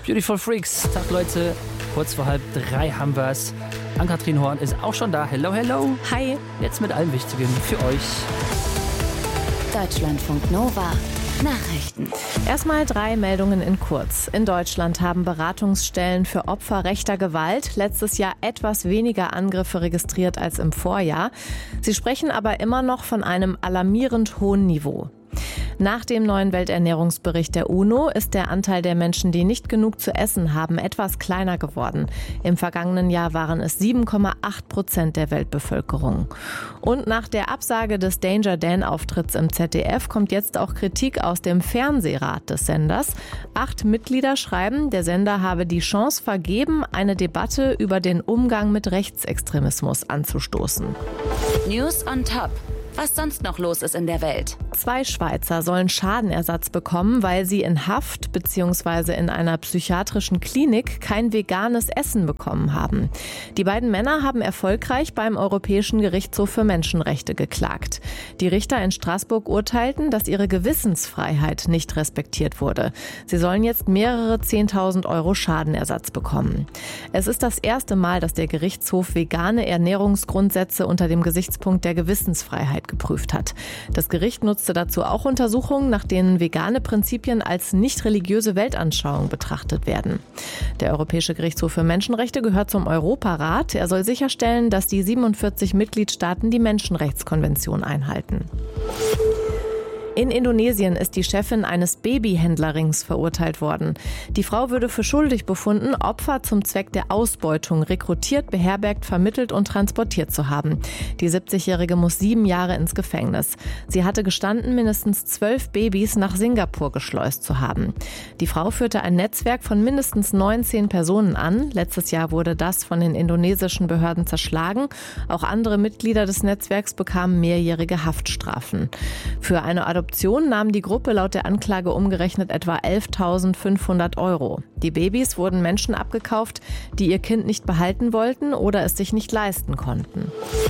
Beautiful Freaks. Tag, Leute. Kurz vor 2:30 haben wir's. Ann-Kathrin Horn ist auch schon da. Hello, hello. Hi. Jetzt mit allem Wichtigen für euch. Deutschlandfunk Nova. Nachrichten. Erstmal 3 Meldungen in kurz. In Deutschland haben Beratungsstellen für Opfer rechter Gewalt letztes Jahr etwas weniger Angriffe registriert als im Vorjahr. Sie sprechen aber immer noch von einem alarmierend hohen Niveau. Nach dem neuen Welternährungsbericht der UNO ist der Anteil der Menschen, die nicht genug zu essen haben, etwas kleiner geworden. Im vergangenen Jahr waren es 7,8% der Weltbevölkerung. Und nach der Absage des Danger Dan-Auftritts im ZDF kommt jetzt auch Kritik aus dem Fernsehrat des Senders. 8 Mitglieder schreiben, der Sender habe die Chance vergeben, eine Debatte über den Umgang mit Rechtsextremismus anzustoßen. News on Top. Was sonst noch los ist in der Welt. 2 Schweizer sollen Schadenersatz bekommen, weil sie in Haft bzw. in einer psychiatrischen Klinik kein veganes Essen bekommen haben. Die beiden Männer haben erfolgreich beim Europäischen Gerichtshof für Menschenrechte geklagt. Die Richter in Straßburg urteilten, dass ihre Gewissensfreiheit nicht respektiert wurde. Sie sollen jetzt mehrere 10.000 € Schadenersatz bekommen. Es ist das erste Mal, dass der Gerichtshof vegane Ernährungsgrundsätze unter dem Gesichtspunkt der Gewissensfreiheit geprüft hat. Das Gericht nutzte dazu auch Untersuchungen, nach denen vegane Prinzipien als nicht religiöse Weltanschauung betrachtet werden. Der Europäische Gerichtshof für Menschenrechte gehört zum Europarat. Er soll sicherstellen, dass die 47 Mitgliedstaaten die Menschenrechtskonvention einhalten. In Indonesien ist die Chefin eines Babyhändlerrings verurteilt worden. Die Frau würde für schuldig befunden, Opfer zum Zweck der Ausbeutung rekrutiert, beherbergt, vermittelt und transportiert zu haben. Die 70-Jährige muss 7 Jahre ins Gefängnis. Sie hatte gestanden, mindestens 12 Babys nach Singapur geschleust zu haben. Die Frau führte ein Netzwerk von mindestens 19 Personen an. Letztes Jahr wurde das von den indonesischen Behörden zerschlagen. Auch andere Mitglieder des Netzwerks bekamen mehrjährige Haftstrafen. Für eine Adoption nahm die Gruppe laut der Anklage umgerechnet etwa 11.500 €. Die Babys wurden Menschen abgekauft, die ihr Kind nicht behalten wollten oder es sich nicht leisten konnten.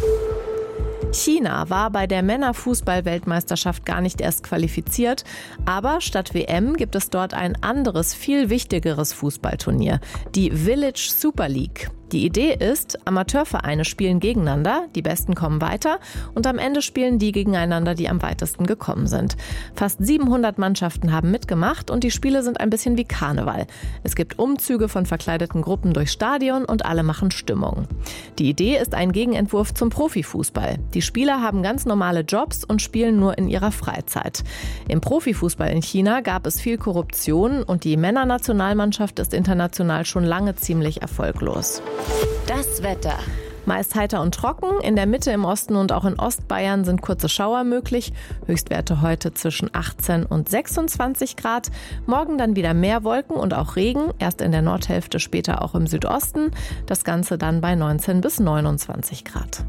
China war bei der Männerfußball-Weltmeisterschaft gar nicht erst qualifiziert, aber statt WM gibt es dort ein anderes, viel wichtigeres Fußballturnier, die Village Super League. Die Idee ist, Amateurvereine spielen gegeneinander, die Besten kommen weiter und am Ende spielen die gegeneinander, die am weitesten gekommen sind. Fast 700 Mannschaften haben mitgemacht und die Spiele sind ein bisschen wie Karneval. Es gibt Umzüge von verkleideten Gruppen durchs Stadion und alle machen Stimmung. Die Idee ist ein Gegenentwurf zum Profifußball. Die Spieler haben ganz normale Jobs und spielen nur in ihrer Freizeit. Im Profifußball in China gab es viel Korruption und die Männernationalmannschaft ist international schon lange ziemlich erfolglos. Das Wetter. Meist heiter und trocken. In der Mitte, im Osten und auch in Ostbayern sind kurze Schauer möglich. Höchstwerte heute zwischen 18 und 26 Grad. Morgen dann wieder mehr Wolken und auch Regen. Erst in der Nordhälfte, später auch im Südosten. Das Ganze dann bei 19 bis 29 Grad.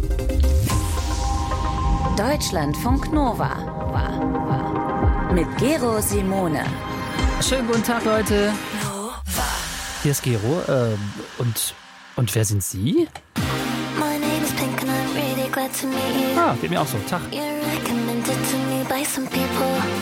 Deutschlandfunk Nova. Mit Gero Simone. Schönen guten Tag, Leute. Hier ist Gero. Und wer sind Sie? Geht mir auch so. Tag.